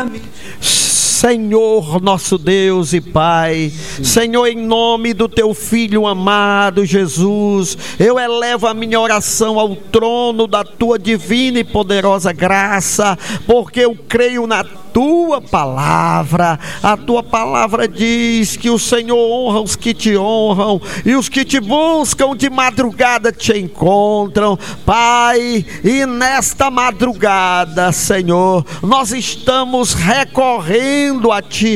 Senhor, nosso Deus e Pai, Senhor, em nome do Teu Filho amado Jesus, eu elevo a minha oração ao trono da Tua divina e poderosa graça, porque eu creio na Tua palavra. A Tua palavra diz que o Senhor honra os que Te honram, e os que Te buscam de madrugada Te encontram, Pai. E nesta madrugada, Senhor, nós estamos recorrendo a Ti,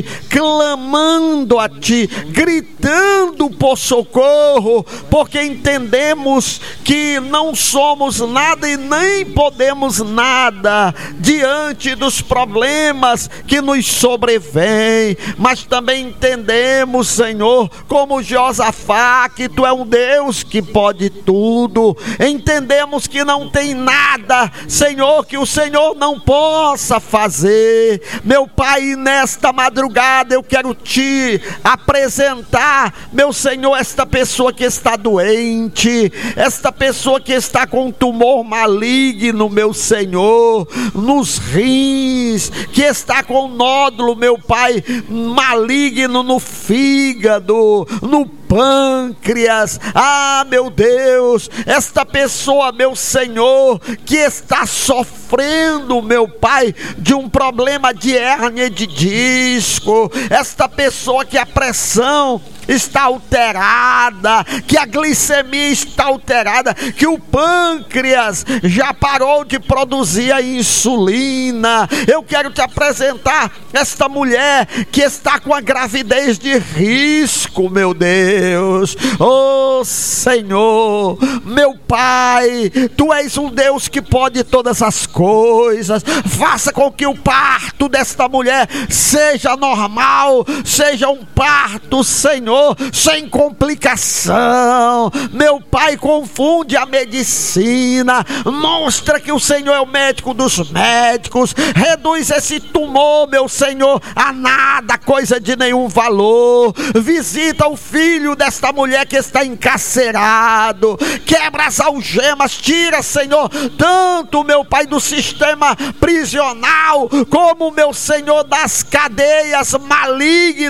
clamando a Ti, gritando por socorro, porque entendemos que não somos nada e nem podemos nada diante dos problemas que nos sobrevêm, mas também entendemos, Senhor, como Josafá, que Tu é um Deus que pode tudo. Entendemos que não tem nada, Senhor, que o Senhor não possa fazer. Meu Pai, nesta madrugada eu quero Te apresentar, meu Senhor, esta pessoa que está doente, esta pessoa que está com um tumor maligno, meu Senhor, nos rins, que está com um nódulo, meu Pai, maligno no fígado, no pâncreas. Ah, meu Deus, esta pessoa, meu Senhor, que está sofrendo, meu Pai, de um problema de hérnia de disco, esta pessoa que a pressão está alterada, que a glicemia está alterada, que o pâncreas já parou de produzir a insulina. Eu quero Te apresentar esta mulher que está com a gravidez de risco, meu Deus. Oh Senhor, meu Pai, Tu és um Deus que pode todas as coisas. Faça com que o parto desta mulher seja normal, seja um parto, Senhor, sem complicação. Meu Pai, confunde a medicina, mostra que o Senhor é o médico dos médicos, reduz esse tumor, meu Senhor, a nada, coisa de nenhum valor. Visita o filho desta mulher que está encarcerado, quebra as algemas, tira, Senhor, tanto, meu Pai, do sistema prisional, como, meu Senhor, das cadeias malignas